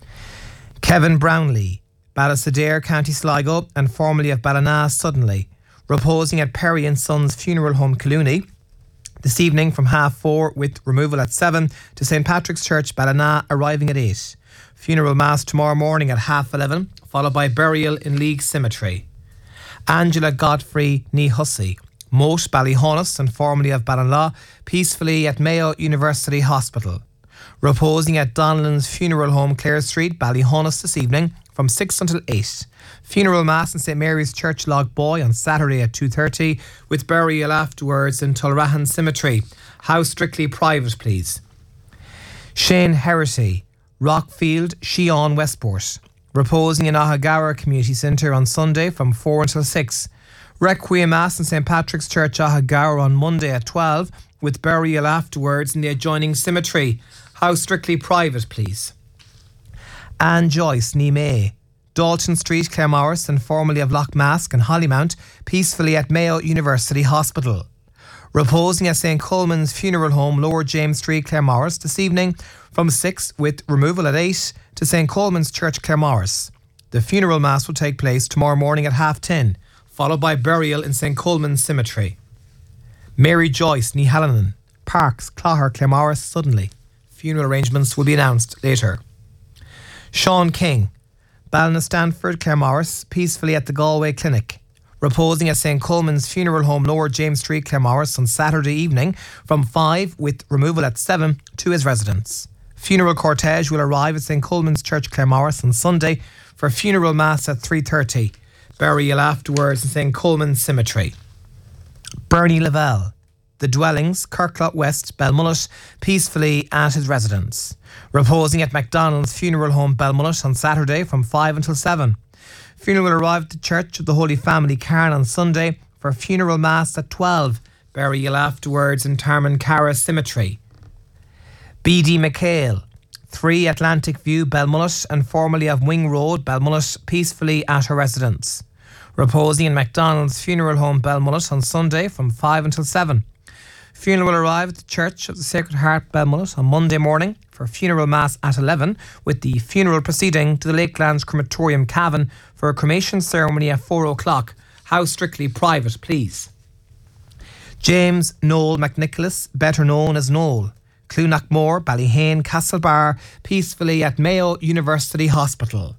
Kevin Brownlee, Ballasadair, County Sligo, and formerly of Ballina, Suddenly, reposing at Perry and Sons Funeral Home, Colooney, this evening from 4:30, with removal at 7 to St Patrick's Church, Ballina, arriving at 8. Funeral mass tomorrow morning at 11:30, followed by burial in League Cemetery. Angela Godfrey Ní Hussey, Moat, Ballyhonus, and formerly of Ballinlaw, peacefully at Mayo University Hospital. Reposing at Donlan's Funeral Home, Clare Street, Ballyhonus, this evening from 6 until 8. Funeral mass in St Mary's Church, Lougboy, on Saturday at 2:30, with burial afterwards in Tulrahan Cemetery. House strictly private, please. Shane Herity, Rockfield, Sheon, Westport. Reposing in Ahagower Community Centre on Sunday from 4 until 6. Requiem Mass in St Patrick's Church, Ahagower, on Monday at 12, with burial afterwards in the adjoining cemetery. House strictly private, please. Anne Joyce, Ní May, Dalton Street, Claremorris, and formerly of Lochmask and Hollymount, peacefully at Mayo University Hospital. Reposing at St Coleman's Funeral Home, Lower James Street, Claremorris, this evening from 6, with removal at 8 to St Coleman's Church, Claremorris. The funeral mass will take place tomorrow morning at 10:30, followed by burial in St Coleman's Cemetery. Mary Joyce, Ní Hallinan, Parks, Clogher, Claremorris, Suddenly. Funeral arrangements will be announced later. Sean King, Ballina Stanford, Claremorris, peacefully at the Galway Clinic. Reposing at St Coleman's Funeral Home, Lower James Street, Claremorris, on Saturday evening from 5, with removal at 7 to his residence. Funeral cortege will arrive at St Coleman's Church, Claremorris, on Sunday for funeral mass at 3:30. Burial afterwards in St Coleman's Cemetery. Bernie Lavelle, The Dwellings, Kirklot West, Belmullet, peacefully at his residence. Reposing at MacDonald's Funeral Home, Belmullet, on Saturday from 5 until 7. Funeral will arrive at the Church of the Holy Family, Cairn, on Sunday for funeral mass at 12. Burial afterwards in Tarmancara Cemetery. B.D. McHale, 3 Atlantic View, Belmullet, and formerly of Wing Road, Belmullet, peacefully at her residence. Reposing in MacDonald's Funeral Home, Belmullet, on Sunday from 5 until 7. Funeral will arrive at the Church of the Sacred Heart, Belmullet, on Monday morning for funeral mass at 11, with the funeral proceeding to the Lakelands Crematorium, Cavan, for a cremation ceremony at 4 o'clock. House strictly private, please. James Noel McNicholas, better known as Noel, Clunackmore, Ballyhane, Castlebar, peacefully at Mayo University Hospital.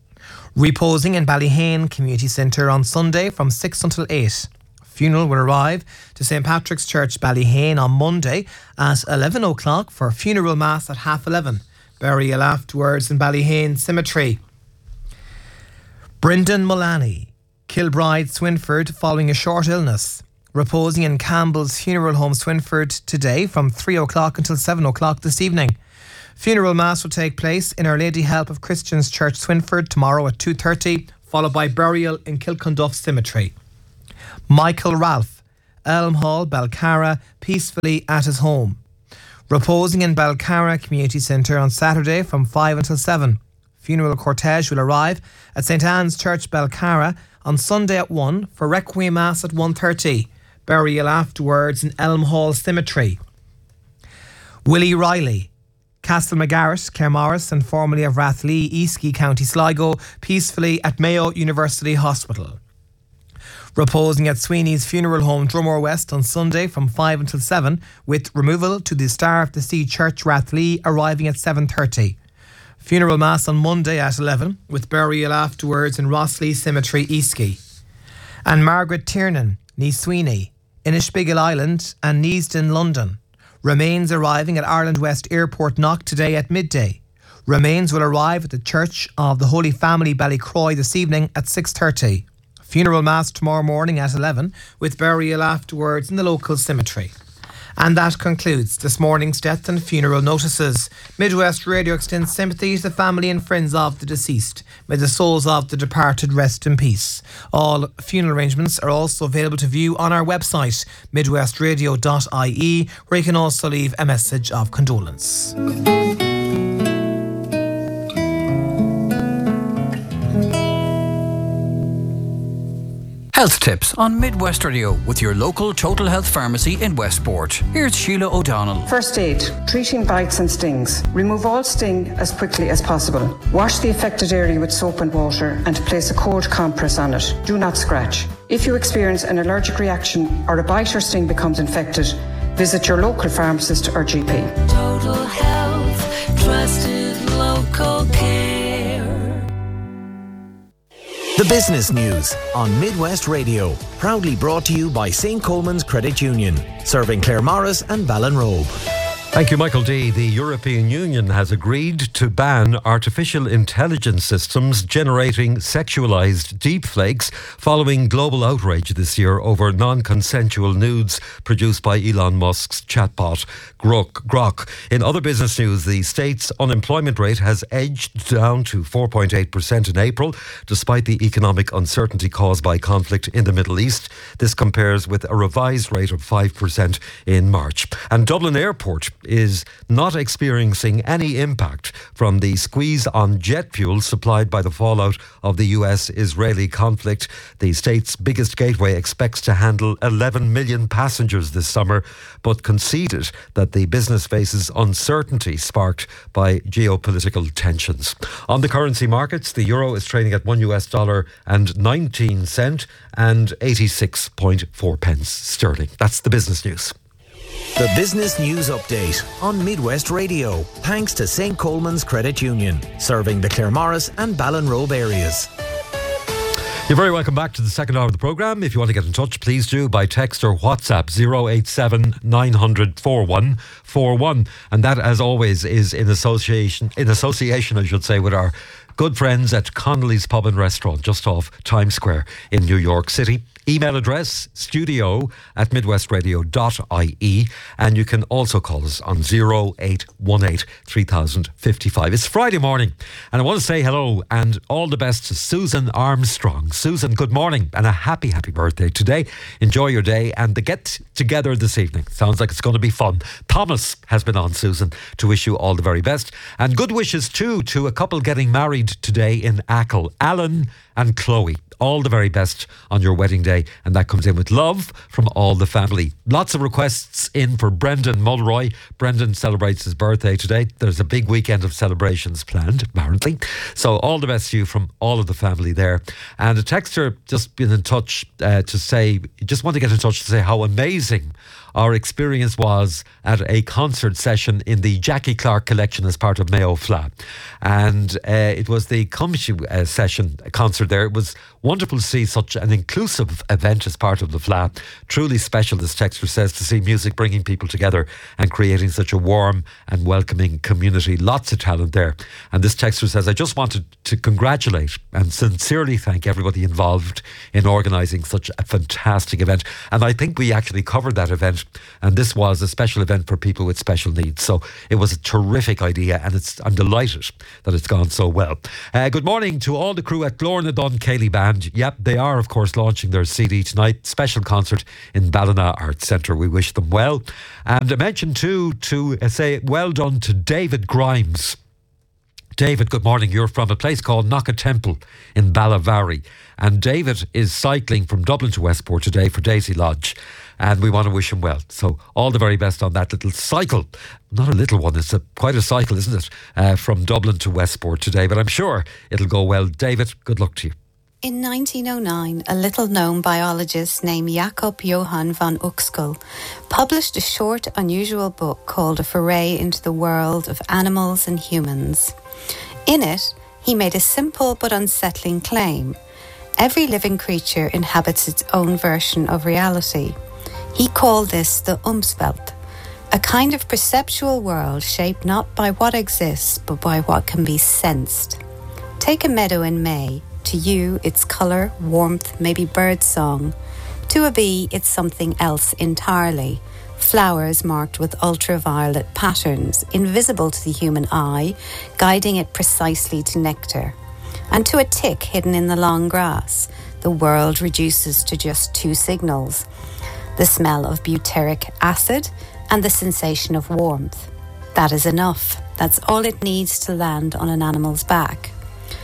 Reposing in Ballyhane Community Centre on Sunday from 6 until 8. Funeral will arrive to St Patrick's Church, Ballyhane on Monday at 11 o'clock for funeral mass at 11:30. Burial afterwards in Ballyhane Cemetery. Brendan Mullany, Kilbride, Swinford, following a short illness. Reposing in Campbell's Funeral Home, Swinford, today from 3 o'clock until 7 o'clock this evening. Funeral mass will take place in Our Lady Help of Christians Church, Swinford, tomorrow at 2:30, followed by burial in Kilcunduff Cemetery. Michael Ralph, Elm Hall, Balcarra, peacefully at his home. Reposing in Balcarra Community Centre on Saturday from 5 until 7. Funeral cortege will arrive at St Anne's Church, Balcarra on Sunday at 1 for Requiem Mass at 1:30. Burial afterwards in Elm Hall Cemetery. Willie Riley, Castle McGarrett, Claremorris and formerly of Rathlee, Eastleigh, County Sligo, peacefully at Mayo University Hospital. Reposing at Sweeney's Funeral Home, Drumore West on Sunday from 5 until 7, with removal to the Star of the Sea Church, Rathlee, arriving at 7:30. Funeral Mass on Monday at 11, with burial afterwards in Rossley Cemetery, Eastleigh. And Margaret Tiernan, Niece Sweeney, Inishbigil Island and Neasden, London. Remains arriving at Ireland West Airport Knock today at midday. Remains will arrive at the Church of the Holy Family, Ballycroy, this evening at 6:30. Funeral Mass tomorrow morning at 11, with burial afterwards in the local cemetery. And that concludes this morning's death and funeral notices. Midwest Radio extends sympathy to the family and friends of the deceased. May the souls of the departed rest in peace. All funeral arrangements are also available to view on our website, midwestradio.ie, where you can also leave a message of condolence. Health tips on Midwest Radio with your local Total Health Pharmacy in Westport. Here's Sheila O'Donnell. First aid, treating bites and stings. Remove all sting as quickly as possible. Wash the affected area with soap and water and place a cold compress on it. Do not scratch. If you experience an allergic reaction or a bite or sting becomes infected, visit your local pharmacist or GP. Total Health, trusted local care. The business news on Midwest Radio, proudly brought to you by St Coleman's Credit Union, serving Claremorris and Ballinrobe. Thank you, Michael D. The European Union has agreed to ban artificial intelligence systems generating sexualised deepfakes following global outrage this year over non-consensual nudes produced by Elon Musk's chatbot Grok. In other business news, the state's unemployment rate has edged down to 4.8% in April, despite the economic uncertainty caused by conflict in the Middle East. This compares with a revised rate of 5% in March. And Dublin Airport is not experiencing any impact from the squeeze on jet fuel supplied by the fallout of the US-Israeli conflict. The state's biggest gateway expects to handle 11 million passengers this summer, but conceded that the business faces uncertainty sparked by geopolitical tensions. On the currency markets, the euro is trading at $1 and 19 cents and 86.4 pence sterling. That's the business news. The business news update on Midwest Radio, thanks to St Coleman's Credit Union, serving the Claremorris and Ballinrobe areas. You're very welcome back to the second hour of the programme. If you want to get in touch, please do by text or WhatsApp 087 900 4141. And that, as always, is in association, I should say, with our good friends at Connolly's Pub and Restaurant, just off Times Square in New York City. Email address studio@midwestradio.ie, and you can also call us on 0818 3055. It's Friday morning, and I want to say hello and all the best to Susan Armstrong. Susan, good morning and a happy birthday today. Enjoy your day and the get together this evening. Sounds like it's going to be fun. Thomas has been on, Susan, to wish you all the very best, and good wishes too to a couple getting married today in Achill, Alan and Chloe. All the very best on your wedding day, and that comes in with love from all the family. Lots of requests in for Brendan Mulroy. Brendan celebrates his birthday today. There's a big weekend of celebrations planned, apparently. So all the best to you from all of the family there. And a texter just been in touch to say, just want to get in touch to say how amazing our experience was at a concert session in the Jackie Clark collection as part of Mayo Fla. And it was the Cumshu session concert there. It was wonderful to see such an inclusive event as part of the Fla. Truly special, this texter says, to see music bringing people together and creating such a warm and welcoming community. Lots of talent there. And this texter says, I just wanted to congratulate and sincerely thank everybody involved in organising such a fantastic event. And I think we actually covered that event, and this was a special event for people with special needs. So it was a terrific idea, and I'm delighted that it's gone so well. Good morning to all the crew at Glornadon Cayley Band. Yep, they are of course launching their CD tonight. Special concert in Ballina Arts Centre. We wish them well. And I mentioned too to say well done to David Grimes. David, good morning. You're from a place called Knockatemple in Ballavary. And David is cycling from Dublin to Westport today for Daisy Lodge. And we want to wish him well. So all the very best on that little cycle. Not a little one, it's quite a cycle, isn't it? From Dublin to Westport today. But I'm sure it'll go well. David, good luck to you. In 1909, a little-known biologist named Jacob Johann von Uexküll published a short, unusual book called A Foray into the World of Animals and Humans. In it, he made a simple but unsettling claim. Every living creature inhabits its own version of reality. He called this the Umswelt, a kind of perceptual world shaped not by what exists, but by what can be sensed. Take a meadow in May. To you, it's colour, warmth, maybe bird song. To a bee, it's something else entirely. Flowers marked with ultraviolet patterns, invisible to the human eye, guiding it precisely to nectar. And to a tick hidden in the long grass, the world reduces to just two signals: the smell of butyric acid and the sensation of warmth. That is enough. That's all it needs to land on an animal's back.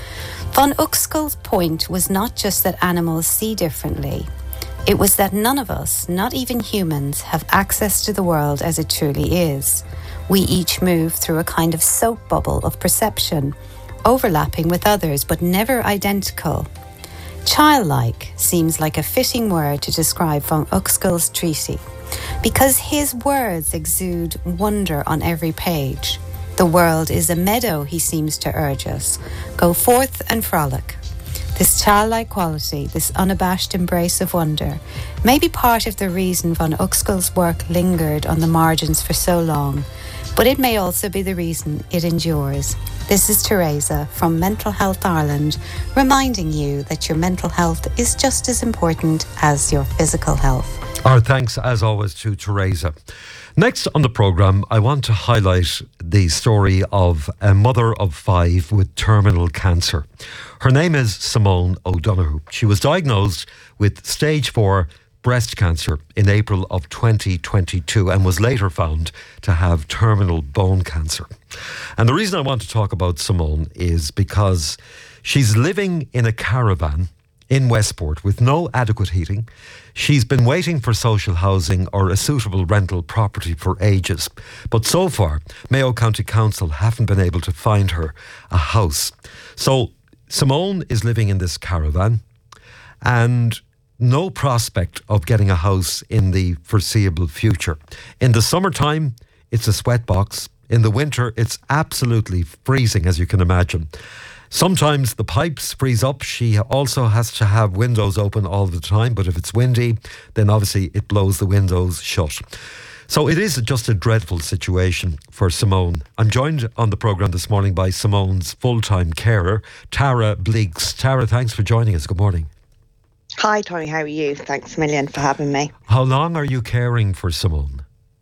Von Uexküll's point was not just that animals see differently. It was that none of us, not even humans, have access to the world as it truly is. We each move through a kind of soap bubble of perception, overlapping with others but never identical. Childlike seems like a fitting word to describe von Uexküll's treatise, because his words exude wonder on every page. The world is a meadow, he seems to urge us. Go forth and frolic. This childlike quality, this unabashed embrace of wonder, may be part of the reason von Uexküll's work lingered on the margins for so long, but it may also be the reason it endures. This is Teresa from Mental Health Ireland, reminding you that your mental health is just as important as your physical health. Our thanks, as always, to Teresa. Next on the programme, I want to highlight the story of a mother of 5 with terminal cancer. Her name is Simone O'Donoghue. She was diagnosed with stage 4 breast cancer in April of 2022 and was later found to have terminal bone cancer. And the reason I want to talk about Simone is because she's living in a caravan in Westport with no adequate heating. She's been waiting for social housing or a suitable rental property for ages. But so far, Mayo County Council haven't been able to find her a house. So Simone is living in this caravan and no prospect of getting a house in the foreseeable future. In the summertime, it's a sweatbox. In the winter, it's absolutely freezing, as you can imagine. Sometimes the pipes freeze up. She also has to have windows open all the time, but if it's windy, then obviously it blows the windows shut. So it is just a dreadful situation for Simone. I'm joined on the programme this morning by Simone's full-time carer, Tara Bleeks. Tara, thanks for joining us. Good morning. Hi, Tony. How are you? Thanks a million for having me. How long are you caring for Simone?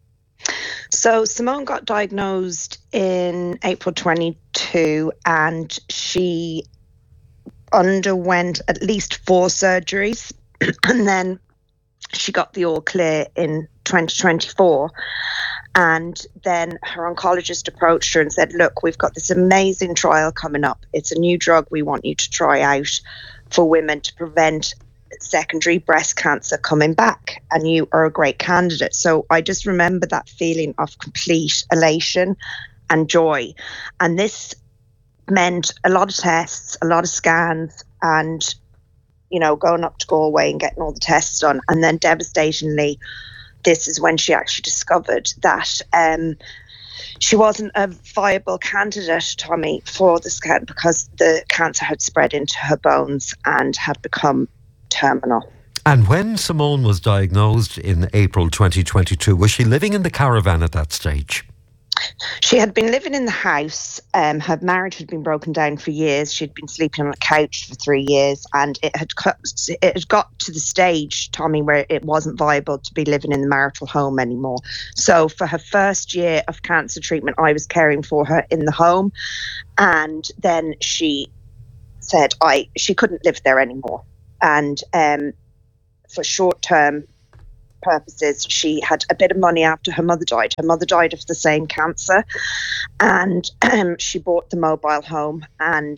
So Simone got diagnosed in April 22 and she underwent at least 4 surgeries and then she got the all clear in 2024. And then her oncologist approached her and said, look, we've got this amazing trial coming up. It's a new drug we want you to try out for women to prevent secondary breast cancer coming back, and you are a great candidate. So I just remember that feeling of complete elation and joy. And this meant a lot of tests, a lot of scans, and, you know, going up to Galway and getting all the tests done. And then devastatingly, this is when she actually discovered that she wasn't a viable candidate, Tommy, for the scan because the cancer had spread into her bones and had become terminal. And when Simone was diagnosed in April 2022, was she living in the caravan at that stage? She had been living in the house. Her marriage had been broken down for years. She'd been sleeping on a couch for 3 years, and it had got to the stage, Tommy, where it wasn't viable to be living in the marital home anymore. So for her first year of cancer treatment, I was caring for her in the home, and then she said she couldn't live there anymore. And for short-term purposes, she had a bit of money after her mother died. Her mother died of the same cancer, and she bought the mobile home, and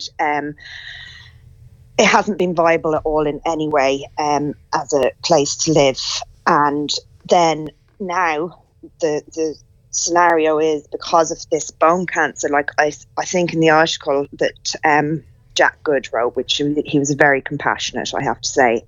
it hasn't been viable at all in any way as a place to live. And then now the scenario is, because of this bone cancer, like I think in the article that Jack Good wrote, which he was very compassionate, I have to say,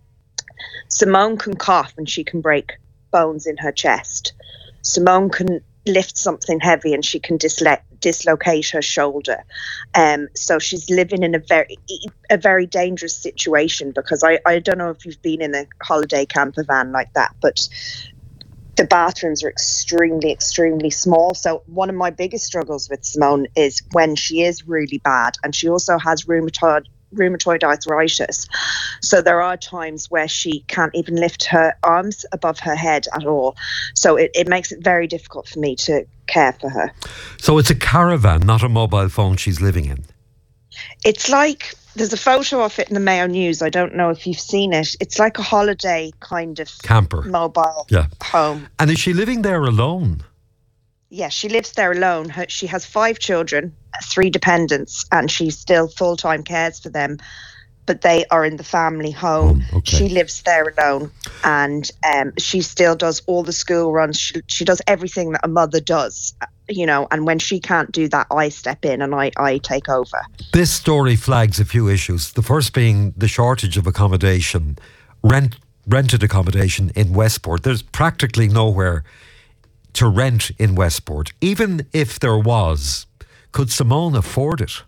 Simone can cough and she can break bones in her chest. Simone can lift something heavy and she can dislocate her shoulder. So she's living in a very dangerous situation, because I don't know if you've been in a holiday camper van like that, but the bathrooms are extremely, extremely small. So one of my biggest struggles with Simone is when she is really bad, and she also has rheumatoid arthritis. So there are times where she can't even lift her arms above her head at all. So it makes it very difficult for me to care for her. So it's a caravan, not a mobile phone she's living in? It's like, there's a photo of it in the Mayo News. I don't know if you've seen it. It's like a holiday kind of camper, mobile home. And is she living there alone? Yeah, she lives there alone. She has 5 children, 3 dependents, and she still full-time cares for them, but they are in the family home. Okay. She lives there alone, and she still does all the school runs. She does everything that a mother does, and when she can't do that, I step in and I take over. This story flags a few issues. The first being the shortage of accommodation, rented accommodation in Westport. There's practically nowhere to rent in Westport. Even if there was, could Simone afford it?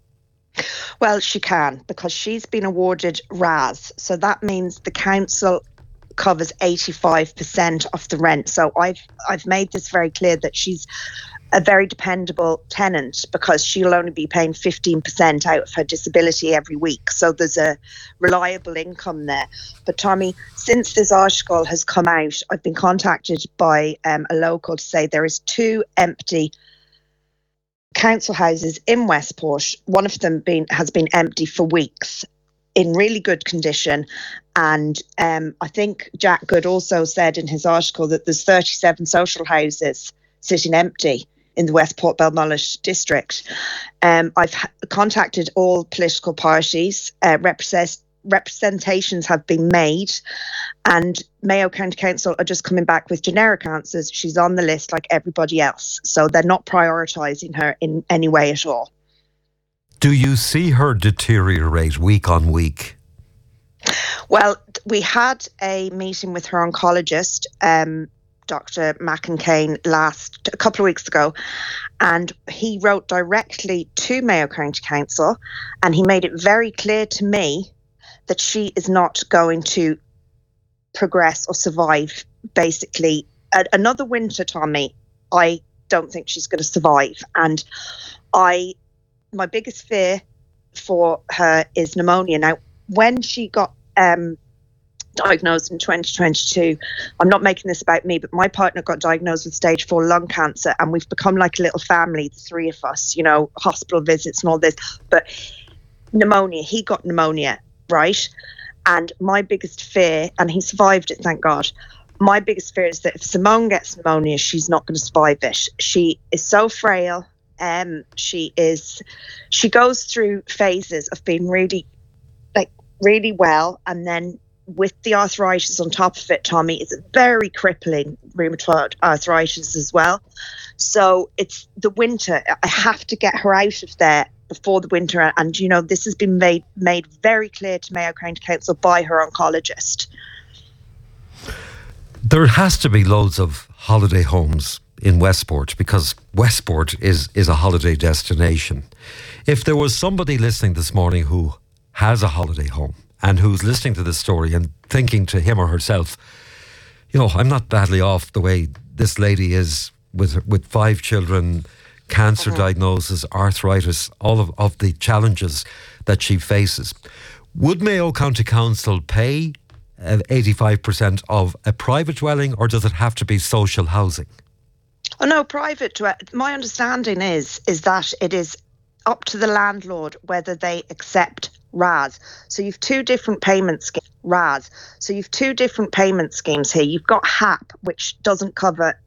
Well, she can, because she's been awarded RAS. So that means the council covers 85% of the rent. So I've made this very clear that she's a very dependable tenant, because she'll only be paying 15% out of her disability every week. So there's a reliable income there. But Tommy, since this article has come out, I've been contacted by a local to say there is 2 empty council houses in Westport. One of them has been empty for weeks, in really good condition. And I think Jack Good also said in his article that there's 37 social houses sitting empty in the Westport Belmullet district. I've contacted all political parties. Representations have been made, and Mayo County Council are just coming back with generic answers. She's on the list like everybody else, so they're not prioritising her in any way at all. Do you see her deteriorate week on week? Well, we had a meeting with her oncologist, Dr. McIncain, a couple of weeks ago, and he wrote directly to Mayo County Council, and he made it very clear to me that she is not going to progress or survive. Basically, another winter, Tommy, I don't think she's going to survive. And my biggest fear for her is pneumonia. Now, when she got diagnosed in 2022, I'm not making this about me, but my partner got diagnosed with stage 4 lung cancer, and we've become like a little family, the 3 of us, hospital visits and all this. But pneumonia, he got pneumonia, right? And my biggest fear, and he survived it, thank God. My biggest fear is that if Simone gets pneumonia, she's not going to survive it. She is so frail. She goes through phases of being really well, and then with the arthritis on top of it, Tommy, it's very crippling rheumatoid arthritis as well. So it's the winter. I have to get her out of there before the winter. And, this has been made very clear to Mayo County Council by her oncologist. There has to be loads of holiday homes in Westport because Westport is a holiday destination. If there was somebody listening this morning who has a holiday home and who's listening to this story and thinking to him or herself, you know, I'm not badly off the way this lady is with 5 children, cancer diagnosis, arthritis, all of the challenges that she faces. Would Mayo County Council pay 85% of a private dwelling, or does it have to be social housing? Oh no, private. My understanding is that it is up to the landlord whether they accept RAS. So you've 2 different payment schemes. RAS. So you've 2 different payment schemes here. You've got HAP, which doesn't cover